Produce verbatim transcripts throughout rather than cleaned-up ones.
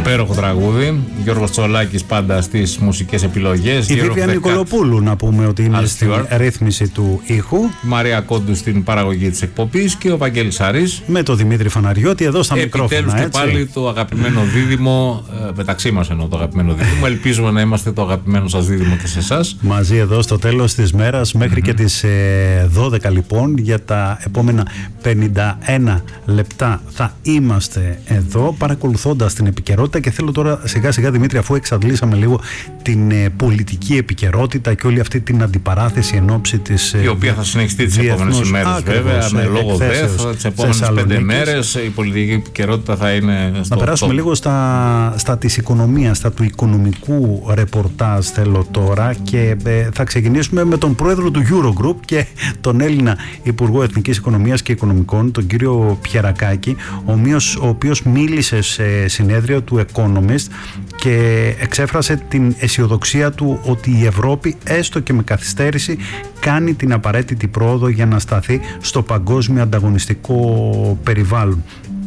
Υπέροχο τραγούδι. Γιώργος Τσολάκης πάντα στις μουσικές επιλογές. Η Βίβια Νικολοπούλου, να πούμε ότι είναι στην ρύθμιση του ήχου. Η Μαρία Κόντου στην παραγωγή της εκπομπής και ο Βαγγέλης Σαρής. Με το Δημήτρη Φαναριώτη εδώ στα μικρόφωνα. Επιτέλους και πάλι το αγαπημένο δίδυμο, μεταξύ μας εννοώ το αγαπημένο δίδυμο. Ελπίζουμε να είμαστε το αγαπημένο σας δίδυμο και σε εσάς. Μαζί εδώ στο τέλος της μέρας, μέχρι mm-hmm. και τις ε, δώδεκα λοιπόν, για τα επόμενα πενήντα ένα λεπτά θα είμαστε εδώ παρακολουθώντας την επικαιρότητα. Και θέλω τώρα σιγά σιγά, Δημήτρη, αφού εξαντλήσαμε λίγο την ε, πολιτική επικαιρότητα και όλη αυτή την αντιπαράθεση εν ώψη της η οποία θα συνεχιστεί τις επόμενες ημέρες, βέβαια, με λόγο ΔΕΘ. Τις επόμενες πέντε μέρες η πολιτική επικαιρότητα θα είναι στο να περάσουμε top. Λίγο στα, στα της οικονομίας, στα του οικονομικού ρεπορτάζ θέλω τώρα, και ε, θα ξεκινήσουμε με τον πρόεδρο του Eurogroup και τον Έλληνα Υπουργό Εθνικής Οικονομίας και Οικονομικών, τον κύριο Πιερακάκη, ο οποίος, ο οποίος μίλησε σε συνέδριο του Economist και εξέφρασε την αισιοδοξία του ότι η Ευρώπη, έστω και με καθυστέρηση, κάνει την απαραίτητη πρόοδο για να σταθεί στο παγκόσμιο ανταγωνιστικό περιβάλλον.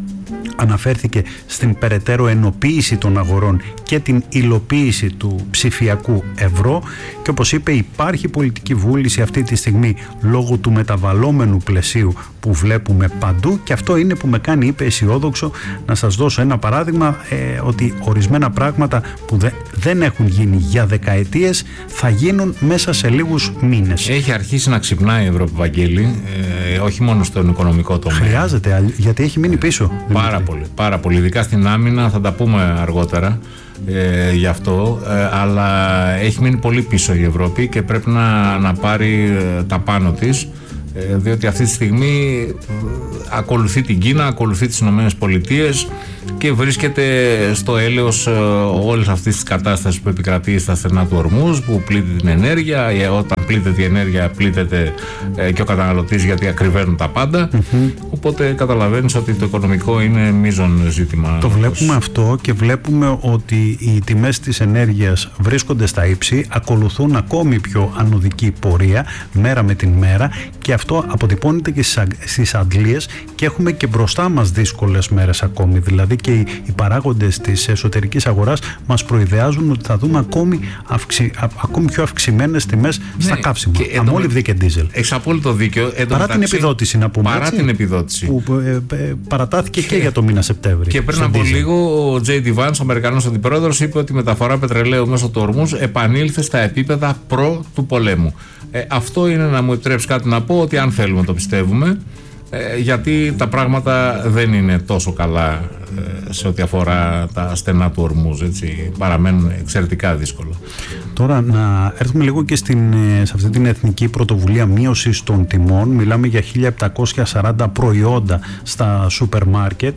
Αναφέρθηκε στην περαιτέρω ενοποίηση των αγορών και την υλοποίηση του ψηφιακού ευρώ και, όπως είπε, υπάρχει πολιτική βούληση αυτή τη στιγμή λόγω του μεταβαλλόμενου πλαισίου που βλέπουμε παντού, και αυτό είναι που με κάνει, είπε, αισιόδοξο. Να σας δώσω ένα παράδειγμα, ε, ότι ορισμένα πράγματα που δε, δεν έχουν γίνει για δεκαετίες θα γίνουν μέσα σε λίγους μήνες. Έχει αρχίσει να ξυπνάει η Ευρώπη, Βαγγέλη, ε, όχι μόνο στον οικονομικό τομέα. Χρειάζεται, γιατί έχει μείνει πίσω. Πάρα πολύ, πάρα πολύ, ειδικά στην άμυνα, θα τα πούμε αργότερα ε, γι' αυτό, ε, αλλά έχει μείνει πολύ πίσω η Ευρώπη και πρέπει να, να πάρει ε, τα πάνω της, ε, διότι αυτή τη στιγμή ε, ακολουθεί την Κίνα, ακολουθεί τις Ηνωμένες Πολιτείες και βρίσκεται στο έλεος ε, όλης αυτής της κατάστασης που επικρατεί στα στενά του Ορμούζ, που πλήττει την ενέργεια. ε, όταν πλήττεται η ενέργεια πλήττεται ε, και ο καταναλωτής, γιατί ακριβένουν τα πάντα. Mm-hmm. Οπότε καταλαβαίνεις ότι το οικονομικό είναι μείζον ζήτημα. Το βλέπουμε αυτό, και βλέπουμε ότι οι τιμές της ενέργειας βρίσκονται στα ύψη, ακολουθούν ακόμη πιο ανωδική πορεία μέρα με την μέρα, και αυτό αποτυπώνεται και στις αντλίες, και έχουμε και μπροστά μας δύσκολες μέρες ακόμη. Δηλαδή και οι, οι παράγοντες της εσωτερικής αγοράς μας προειδεάζουν ότι θα δούμε ακόμη, αυξη, α, ακόμη πιο αυξημένες τιμές, ναι, στα καύσιμα, αμόλυβδη και ντίζελ. Έχεις απόλυτο δίκιο. Παρά μεταξύ, την επιδότηση, να πούμε. Παρά έτσι, την επιδότηση. Που ε, ε, παρατάθηκε και, και για το μήνα Σεπτέμβρη. Και πριν από λίγο ο Τζέι ντι Vance, ο Αμερικανός αντιπρόεδρος, είπε ότι η μεταφορά πετρελαίου μέσω του Ορμούζ επανήλθε στα επίπεδα προ του πολέμου. Ε, αυτό είναι, να μου επιτρέψει κάτι να πω, ότι αν θέλουμε το πιστεύουμε, ε, γιατί τα πράγματα δεν είναι τόσο καλά ε, σε ό,τι αφορά τα στενά του Ορμούζ, έτσι, παραμένουν εξαιρετικά δύσκολα. Τώρα να έρθουμε λίγο και στην, σε αυτή την εθνική πρωτοβουλία μείωσης των τιμών. Μιλάμε για χίλια επτακόσια σαράντα προϊόντα στα σούπερ μάρκετ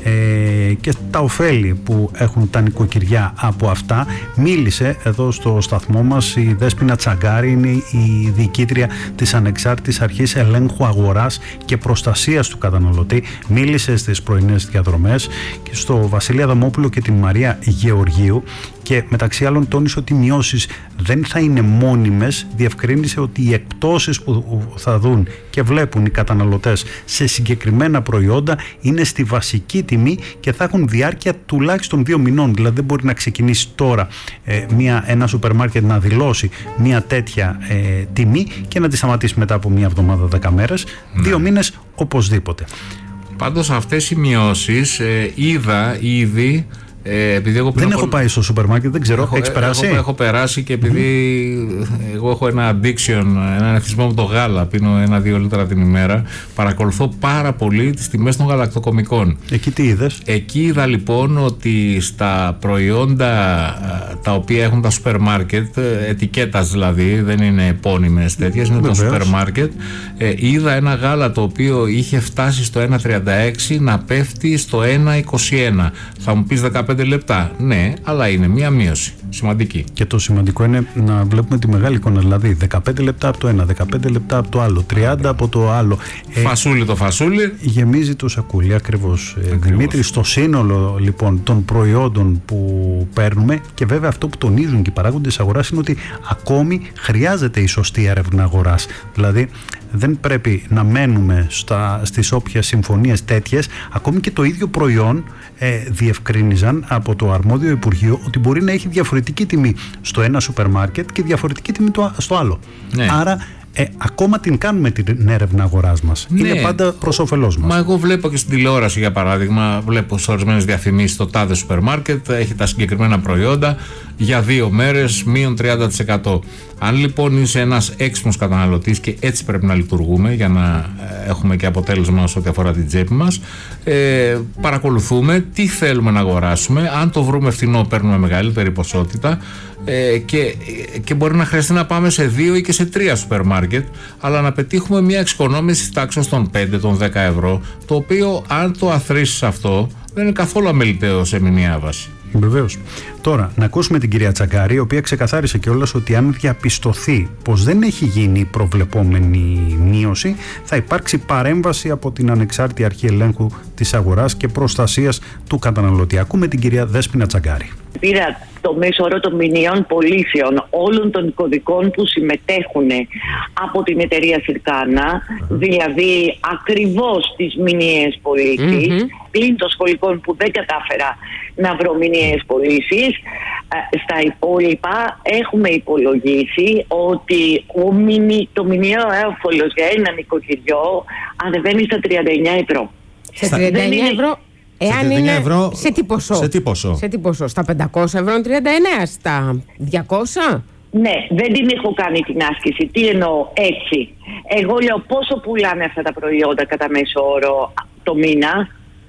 ε, και τα ωφέλη που έχουν τα νοικοκυριά από αυτά. Μίλησε εδώ στο σταθμό μας η Δέσποινα Τσαγκάρη, είναι η διοικήτρια της Ανεξάρτητης Αρχής Ελέγχου Αγοράς και Προστασίας του Καταναλωτή. Μίλησε στις πρωινές διαδρομές και στο Βασίλη Αδαμόπουλο και την Μαρία Γεωργίου, και μεταξύ άλλων τόνισε ότι οι μειώσεις δεν θα είναι μόνιμες. Διευκρίνησε ότι οι εκπτώσεις που θα δουν και βλέπουν οι καταναλωτές σε συγκεκριμένα προϊόντα είναι στη βασική τιμή και θα έχουν διάρκεια τουλάχιστον δύο μηνών. Δηλαδή δεν μπορεί να ξεκινήσει τώρα ε, μια, ένα σούπερ μάρκετ να δηλώσει μια τέτοια ε, τιμή και να τη σταματήσει μετά από μια εβδομάδα, δέκα μέρες. Ναι. Δύο μήνες οπωσδήποτε. Πάντως αυτές οι μειώσεις ε, είδα ήδη. Ε, επειδή εγώ δεν από... έχω πάει στο σούπερ μάρκετ, δεν ξέρω. Έχεις περάσει? Έχω, έχω περάσει, και επειδή mm-hmm. εγώ έχω ένα addiction, ένα εθισμό με το γάλα, πίνω ένα-δύο λίτρα την ημέρα, παρακολουθώ πάρα πολύ τις τιμές των γαλακτοκομικών. Εκεί τι είδες? Εκεί είδα λοιπόν ότι στα προϊόντα τα οποία έχουν τα σούπερ μάρκετ, ετικέτας δηλαδή, δεν είναι επώνυμες τέτοιες, είναι το σούπερ μάρκετ, ε, είδα ένα γάλα το οποίο είχε φτάσει στο ένα τριάντα έξι να πέφτει στο ένα είκοσι ένα. Θα μου πεις δεκαπέντε λεπτά. Ναι, αλλά είναι μία μείωση σημαντική. Και το σημαντικό είναι να βλέπουμε τη μεγάλη εικόνα. Δηλαδή δεκαπέντε λεπτά από το ένα, δεκαπέντε λεπτά από το άλλο, τριάντα από το άλλο. Φασούλι το φασούλι. Γεμίζει το σακούλι, ακριβώς. Δημήτρη, στο σύνολο λοιπόν των προϊόντων που παίρνουμε, και βέβαια αυτό που τονίζουν και οι παράγοντες αγοράς είναι ότι ακόμη χρειάζεται η σωστή έρευνα αγοράς. Δηλαδή δεν πρέπει να μένουμε στα, στις όποιες συμφωνίες τέτοιες. Ακόμη και το ίδιο προϊόν ε, διευκρίνιζαν από το αρμόδιο Υπουργείο ότι μπορεί να έχει διαφορετική τιμή στο ένα σούπερ μάρκετ και διαφορετική τιμή στο άλλο. Ναι. Άρα Ε, ακόμα την κάνουμε την έρευνα αγοράς μας. Ναι. Είναι πάντα προς όφελός μας. Μα εγώ βλέπω και στην τηλεόραση, για παράδειγμα, βλέπω σε ορισμένες διαφημίσεις το τάδε σούπερ μάρκετ έχει τα συγκεκριμένα προϊόντα για δύο μέρες μείον τριάντα τοις εκατό. Αν λοιπόν είσαι ένας έξυπνος καταναλωτής, και έτσι πρέπει να λειτουργούμε για να έχουμε και αποτέλεσμα σε ό,τι αφορά την τσέπη μας, ε, παρακολουθούμε τι θέλουμε να αγοράσουμε. Αν το βρούμε φθηνό, παίρνουμε μεγαλύτερη ποσότητα. Ε, και, και μπορεί να χρειαστεί να πάμε σε δύο ή και σε τρία σούπερ μάρκετ, αλλά να πετύχουμε μια εξοικονόμηση τάξης των πέντε, των δέκα ευρώ, το οποίο αν το αθροίσεις αυτό δεν είναι καθόλου αμεληταίο σε μηνιαία βάση. Βεβαίως. Τώρα, να ακούσουμε την κυρία Τσαγκάρη, η οποία ξεκαθάρισε κιόλας ότι αν διαπιστωθεί πως δεν έχει γίνει η προβλεπόμενη μείωση, θα υπάρξει παρέμβαση από την Ανεξάρτητη Αρχή Ελέγχου της Αγοράς και Προστασίας του Καταναλωτή. Ακούμε την κυρία Δέσποινα Τσαγκάρη. Πήρα το μέσο όρο των μηνιαίων πωλήσεων όλων των κωδικών που συμμετέχουν από την εταιρεία Συρκάνα, mm-hmm. δηλαδή ακριβώς τις μηνιαίες πωλήσεις, mm-hmm. πλην των σχολικών που δεν κατάφερα να βρω μηνιαίες πωλήσεις. Στα υπόλοιπα έχουμε υπολογίσει ότι ο μηνι, το μηνιαίο έμφολος για ένα νοικοκυριό ανεβαίνει στα τριάντα εννιά ευρώ. Σε τριάντα εννιά ευρώ. Εάν είναι ευρώ, σε τι ποσό? Σε τι ποσό? Σε τι ποσό? Στα πεντακόσια ευρώ τριάντα εννέα, στα διακόσια? Ναι, δεν την έχω κάνει την άσκηση. Τι εννοώ έτσι? Εγώ λέω πόσο πουλάνε αυτά τα προϊόντα κατά μέσο όρο το μήνα.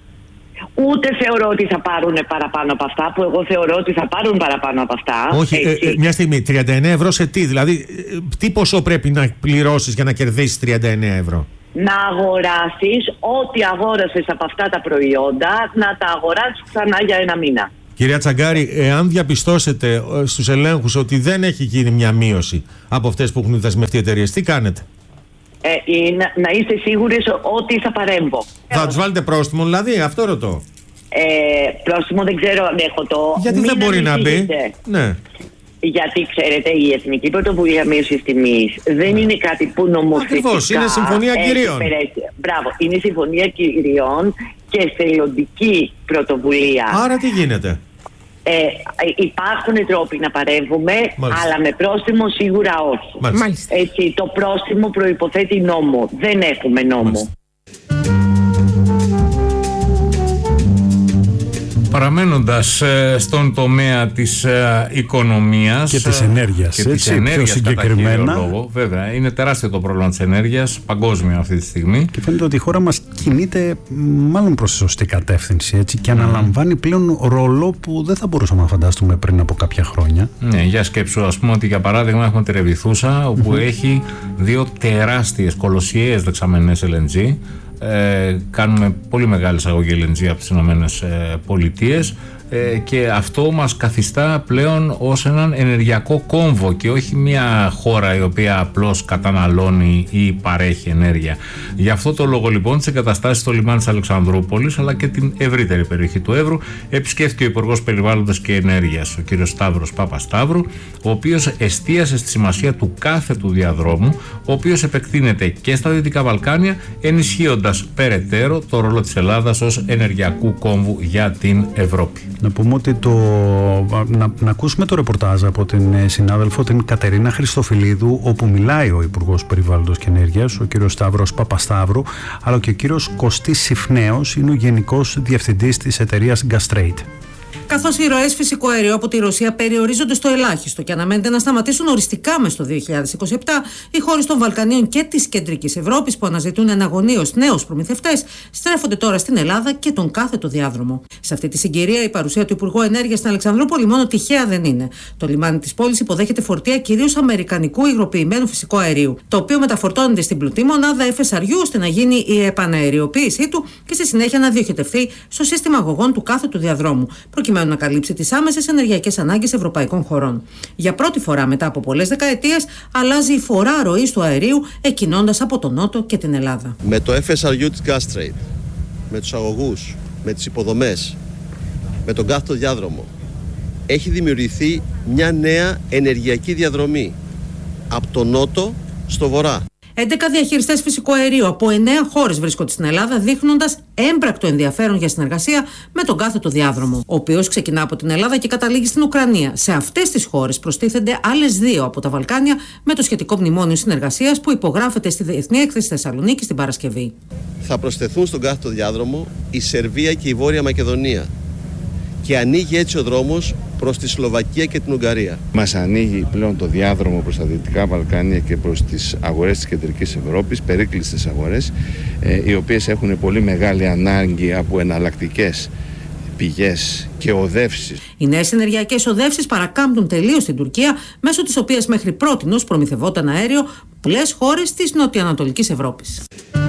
Ούτε θεωρώ ότι θα πάρουν παραπάνω από αυτά, που εγώ θεωρώ ότι θα πάρουν παραπάνω από αυτά. Όχι, ε, ε, μια στιγμή, τριάντα εννέα ευρώ σε τι? Δηλαδή, τι ποσό πρέπει να πληρώσεις για να κερδίσεις τριάντα εννέα ευρώ? Να αγοράσεις ό,τι αγόρασες από αυτά τα προϊόντα, να τα αγοράσεις ξανά για ένα μήνα. Κυρία Τσαγκάρη, εάν διαπιστώσετε στους ελέγχους ότι δεν έχει γίνει μια μείωση από αυτές που έχουν δεσμευτεί εταιρείες, τι κάνετε? Ε, να, να είστε σίγουροι ότι θα παρέμβω. Θα τους βάλετε πρόστιμο, δηλαδή, αυτό ρωτώ. Ε, πρόστιμο δεν ξέρω αν έχω το. Γιατί Μην δεν μπορεί να μπει. Ναι. Γιατί ξέρετε, η Εθνική Πρωτοβουλία Μείωσης Τιμής δεν είναι κάτι που νομοθετικά. Ακριβώς, είναι συμφωνία κυρίων. Μπράβο, είναι συμφωνία κυρίων και θελοντική πρωτοβουλία. Άρα τι γίνεται? Ε, υπάρχουν τρόποι να παρέμβουμε, Μάλιστα. αλλά με πρόστιμο σίγουρα όχι. Μάλιστα. Έτσι, το πρόστιμο προϋποθέτει νόμο. Δεν έχουμε νόμο. Μάλιστα. Παραμένοντας ε, στον τομέα της ε, οικονομίας και της ενέργειας, και της έτσι, ενέργειας πιο συγκεκριμένα. Λόγο, βέβαια, είναι τεράστιο το πρόβλημα της ενέργειας, παγκόσμιο αυτή τη στιγμή. Και φαίνεται ότι η χώρα μας κινείται μάλλον προς τη σωστή κατεύθυνση, έτσι, και mm. αναλαμβάνει πλέον ρόλο που δεν θα μπορούσαμε να φανταστούμε πριν από κάποια χρόνια. Ναι, για σκέψου, ας πούμε, ότι για παράδειγμα έχουμε τη Ρεβιθούσα, όπου mm-hmm. έχει δύο τεράστιες κολοσιαίες δεξαμενές ελ εν τζι. Ε, κάνουμε πολύ μεγάλη εισαγωγή ελ εν τζι από τις Ηνωμένες Πολιτείες, ε, και αυτό μας καθιστά πλέον ως έναν ενεργειακό κόμβο και όχι μια χώρα η οποία απλώς καταναλώνει ή παρέχει ενέργεια. Γι' αυτό το λόγο λοιπόν τις εγκαταστάσεις στο λιμάνι της Αλεξανδρούπολης αλλά και την ευρύτερη περιοχή του Εύρου επισκέφθηκε ο Υπουργός Περιβάλλοντος και Ενέργειας, ο κ. Σταύρος Παπασταύρου, ο οποίος εστίασε στη σημασία του κάθετου διαδρόμου, ο οποίος επεκτείνεται και στα Δυτικά Βαλκάνια, ενισχύοντας περαιτέρω το ρόλο της Ελλάδας ως ενεργειακού κόμβου για την Ευρώπη. Να πούμε ότι το, να, να ακούσουμε το ρεπορτάζ από την συνάδελφο την Κατερίνα Χριστοφιλίδου, όπου μιλάει ο Υπουργός Περιβάλλοντος και Ενέργειας, ο κύριος Σταύρος Παπασταύρου, αλλά και ο κύριος Κωστής Συφνέος, είναι ο Γενικός Διευθυντής της εταιρείας Gastrade. Καθώς οι ροές φυσικού αερίου από τη Ρωσία περιορίζονται στο ελάχιστο και αναμένεται να σταματήσουν οριστικά μες στο δύο χιλιάδες είκοσι επτά, οι χώρες των Βαλκανίων και της Κεντρικής Ευρώπης που αναζητούν εναγωνίως νέους προμηθευτές στρέφονται τώρα στην Ελλάδα και τον κάθετο διάδρομο. Σε αυτή τη συγκυρία, η παρουσία του Υπουργού Ενέργειας στην Αλεξανδρούπολη μόνο τυχαία δεν είναι. Το λιμάνι της πόλης υποδέχεται φορτία κυρίως αμερικανικού υγροποιημένου φυσικού αερίου, το οποίο μεταφορτώνεται στην πλουτή μονάδα εφ ες αρ γιου ώστε να γίνει η επαναεριοποίησή του και στη συνέχεια να διοχετευθεί στο σύστημα αγωγών του κάθετου διαδρόμου, προκειμένου να καλύψει τις άμεσες ενεργειακές ανάγκες ευρωπαϊκών χωρών. Για πρώτη φορά μετά από πολλές δεκαετίες, αλλάζει η φορά ροής του αερίου, εκκινώντας από τον Νότο και την Ελλάδα. Με το εφ ες αρ γιου της Gastrade, με τους αγωγούς, με τις υποδομές, με τον κάθετο διάδρομο, έχει δημιουργηθεί μια νέα ενεργειακή διαδρομή από τον Νότο στο Βορρά. έντεκα διαχειριστές φυσικού αερίου από εννέα χώρες βρίσκονται στην Ελλάδα, δείχνοντας έμπρακτο ενδιαφέρον για συνεργασία με τον κάθετο διάδρομο, ο οποίος ξεκινά από την Ελλάδα και καταλήγει στην Ουκρανία. Σε αυτές τις χώρες προστίθενται άλλες δύο από τα Βαλκάνια με το σχετικό μνημόνιο συνεργασίας που υπογράφεται στη Διεθνή Έκθεση Θεσσαλονίκη την Παρασκευή. Θα προσθεθούν στον κάθετο διάδρομο η Σερβία και η Βόρεια Μακεδονία και ανοίγει έτσι ο δρόμος προς τη Σλοβακία και την Ουγγαρία. Μας ανοίγει πλέον το διάδρομο προς τα Δυτικά Βαλκάνια και προς τις αγορές της Κεντρικής Ευρώπης, περίκλειστες αγορές, ε, οι οποίες έχουν πολύ μεγάλη ανάγκη από εναλλακτικές πηγές και οδεύσεις. Οι νέες ενεργειακές οδεύσεις παρακάμπτουν τελείως την Τουρκία, μέσω της οποίας μέχρι πρότινος προμηθευόταν αέριο πολλές χώρες της νοτιοανατολικής Ευρώπης.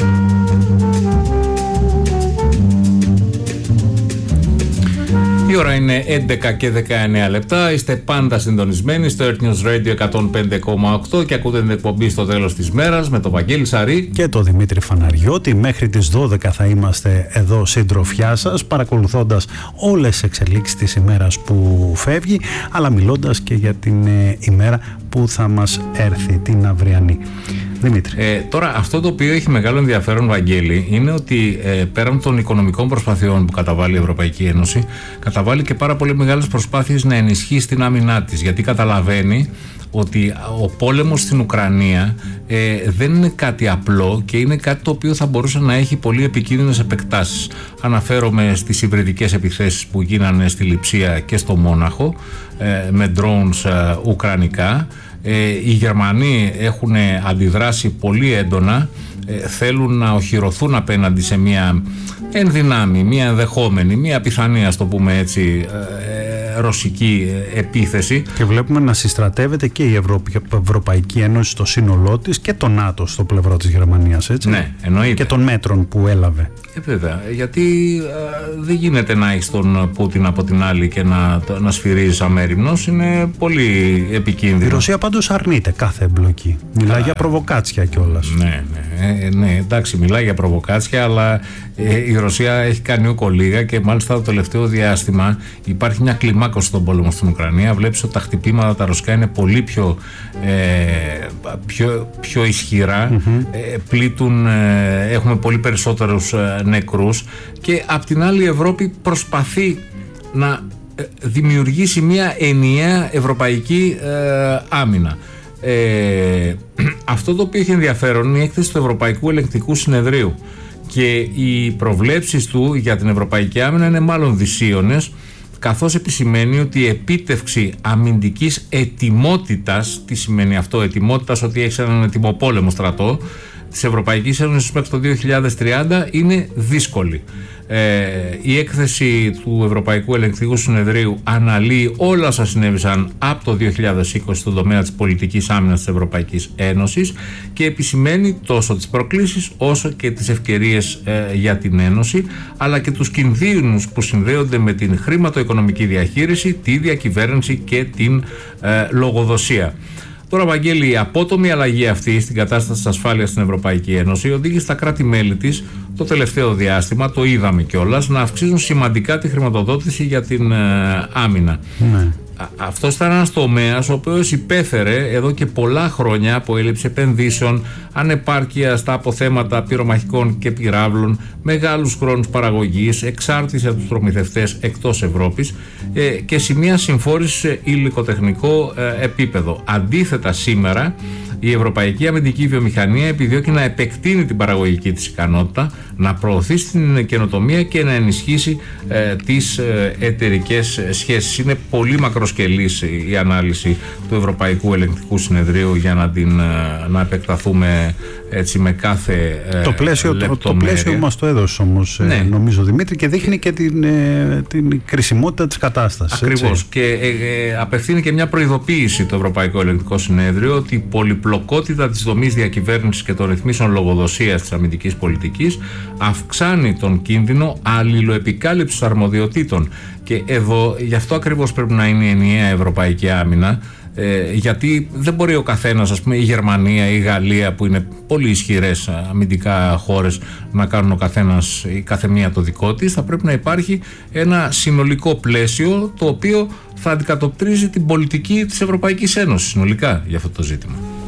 Η ώρα είναι έντεκα και δεκαεννέα λεπτά. Είστε πάντα συντονισμένοι στο Earth News Radio εκατόν πέντε κόμμα οκτώ και ακούτε την εκπομπή στο τέλος της μέρας με τον Βαγγέλη Σαρή και τον Δημήτρη Φαναριώτη. Μέχρι τις δώδεκα θα είμαστε εδώ συντροφιά σας, παρακολουθώντας όλες τις εξελίξεις της ημέρας που φεύγει, αλλά μιλώντας και για την ε, ημέρα που θα μας έρθει, την αυριανή. Δημήτρη. Ε, τώρα, αυτό το οποίο έχει μεγάλο ενδιαφέρον, Βαγγέλη, είναι ότι ε, πέραν των οικονομικών προσπαθειών που καταβάλει η Ευρωπαϊκή Ένωση, καταβάλει και πάρα πολύ μεγάλες προσπάθειες να ενισχύσει την άμυνά της. Γιατί καταλαβαίνει ότι ο πόλεμος στην Ουκρανία ε, δεν είναι κάτι απλό και είναι κάτι το οποίο θα μπορούσε να έχει πολύ επικίνδυνες επεκτάσεις. Αναφέρομαι στις υβριδικές επιθέσεις που γίνανε στη Λειψία και στο Μόναχο ε, με drones ε, ουκρανικά. Ε, οι Γερμανοί έχουν αντιδράσει πολύ έντονα, ε, θέλουν να οχυρωθούν απέναντι σε μια ενδυνάμει, μια ενδεχόμενη, μια πιθανή, ας το πούμε έτσι, ε, ρωσική επίθεση. Και βλέπουμε να συστρατεύεται και η Ευρωπη... Ευρωπαϊκή Ένωση στο σύνολό της και το ΝΑΤΟ στο πλευρό της Γερμανίας, έτσι. Ναι, εννοείται. Και των μέτρων που έλαβε. Ε, βέβαια, γιατί ε, δεν γίνεται να έχεις τον Πούτιν από την άλλη και να, να σφυρίζεις αμέριμνος, είναι πολύ επικίνδυνο. Η Ρωσία πάντως αρνείται κάθε εμπλοκή. Μιλάει για προβοκάτσια κιόλας. Ναι, ναι, ε, ναι, εντάξει, μιλάει για προβοκάτσια, αλλά ε, η Ρωσία έχει κάνει ούκο λίγα και μάλιστα το τελευταίο διάστημα υπάρχει μια κλιμάκωση στον πόλεμο στην Ουκρανία. Βλέπεις ότι τα χτυπήματα τα ρωσικά είναι πολύ πιο, ε, πιο, πιο ισχυρά, mm-hmm. ε, πλήττουν, ε, έχουμε πολύ περισσότερους ε, νεκρούς και απ' την άλλη η Ευρώπη προσπαθεί να ε, δημιουργήσει μια ενιαία ευρωπαϊκή ε, άμυνα. Ε, αυτό το οποίο έχει ενδιαφέρον είναι η έκθεση του Ευρωπαϊκού Ελεγκτικού Συνεδρίου και οι προβλέψεις του για την ευρωπαϊκή άμυνα είναι μάλλον δυσίωνες, καθώς επισημαίνει ότι η επίτευξη αμυντικής ετοιμότητας, τι σημαίνει αυτό, ετοιμότητας, ότι έχει έναν ετοιμοπόλεμο στρατό της Ευρωπαϊκής Ένωσης μέχρι το δύο χιλιάδες τριάντα είναι δύσκολη. Ε, η έκθεση του Ευρωπαϊκού Ελεγκτικού Συνεδρίου αναλύει όλα όσα συνέβησαν από το δύο χιλιάδες είκοσι στον τομέα της πολιτικής άμυνας της Ευρωπαϊκής Ένωσης και επισημαίνει τόσο τις προκλήσεις όσο και τις ευκαιρίες ε, για την Ένωση, αλλά και τους κινδύνους που συνδέονται με την χρηματοοικονομική διαχείριση, τη διακυβέρνηση και την ε, λογοδοσία. Τώρα, Βαγγέλη, η απότομη αλλαγή αυτή στην κατάσταση της ασφάλειας στην Ευρωπαϊκή Ένωση οδήγησε τα κράτη-μέλη της το τελευταίο διάστημα, το είδαμε κιόλας, να αυξήσουν σημαντικά τη χρηματοδότηση για την ε, άμυνα. Ναι. Αυτός ήταν ένας τομέας ο οποίος υπέφερε εδώ και πολλά χρόνια από έλλειψη επενδύσεων, ανεπάρκεια στα αποθέματα πυρομαχικών και πυράβλων, μεγάλους χρόνους παραγωγής, εξάρτηση από τους προμηθευτές εκτός Ευρώπης ε, και σημεία συμφόρησης σε υλικοτεχνικό ε, επίπεδο. Αντίθετα, σήμερα η ευρωπαϊκή αμυντική βιομηχανία επιδιώκει να επεκτείνει την παραγωγική της ικανότητα, να προωθήσει την καινοτομία και να ενισχύσει ε, τις ε, εταιρικές σχέσεις. Είναι πολύ μακροσκελής η ανάλυση του Ευρωπαϊκού Ελεγκτικού Συνεδρίου για να την ε, να επεκταθούμε έτσι με κάθε ε, το πλαίσιο, το, το πλαίσιο μας το έδωσε όμως, ναι. ε, νομίζω, Δημήτρη, και δείχνει και την, ε, την κρισιμότητα της κατάστασης. Ακριβώς. Έτσι. Και ε, ε, απευθύνει και μια προειδοποίηση το Ευρωπαϊκό Ελεγκτικό Συνέδριο ότι η πολυπλοκότητα της δομής διακυβέρνησης και των ρυθμίσεων λογοδοσίας της αμυντικής πολιτικής αυξάνει τον κίνδυνο αλληλοεπικάλυψης αρμοδιοτήτων. Και εδώ γι' αυτό ακριβώς πρέπει να είναι η ενιαία ευρωπαϊκή άμυνα. Ε, γιατί δεν μπορεί ο καθένας, ας πούμε η Γερμανία ή η Γαλλία που είναι πολύ ισχυρές αμυντικά χώρες, να κάνουν ο καθένας ή κάθε μία το δικό της. Θα πρέπει να υπάρχει ένα συνολικό πλαίσιο το οποίο θα αντικατοπτρίζει την πολιτική της Ευρωπαϊκής Ένωσης συνολικά για αυτό το ζήτημα.